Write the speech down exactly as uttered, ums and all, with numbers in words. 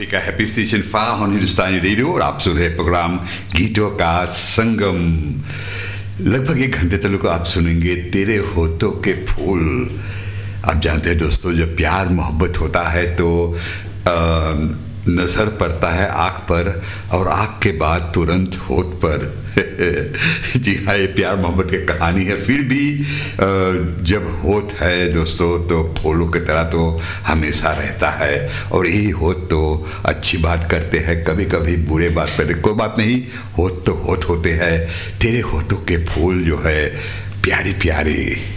का happy station far on Hindustani radio और आप सुन रहे प्रोग्राम गीतों का संगम। लगभग एक घंटे तक आप सुनेंगे तेरे होठों के फूल। आप जानते हैं दोस्तों, जब प्यार मोहब्बत होता है तो आ, नज़र पड़ता है आँख पर और आँख के बाद तुरंत होठ पर। जी हाँ, ये प्यार मोहब्बत की कहानी है। फिर भी जब होठ है दोस्तों तो फूलों की तरह तो हमेशा रहता है। और यही होठ तो अच्छी बात करते हैं, कभी कभी बुरे बात करते, कोई बात नहीं, होठ तो होठ होते हैं। तेरे होठों के फूल जो है प्यारे प्यारे